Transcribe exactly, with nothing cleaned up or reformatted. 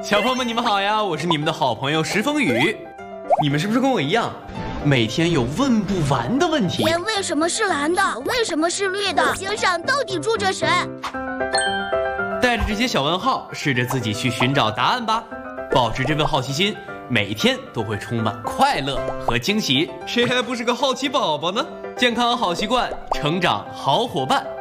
小朋友们，你们好呀！我是你们的好朋友石风雨。你们是不是跟我一样，每天有问不完的问题？ 天为什么是蓝的？为什么是绿的？星上到底住着谁？ 带着这些小问号，试着自己去寻找答案吧。保持这份好奇心，每天都会充满快乐和惊喜。谁还不是个好奇宝宝呢？健康好习惯，成长好伙伴。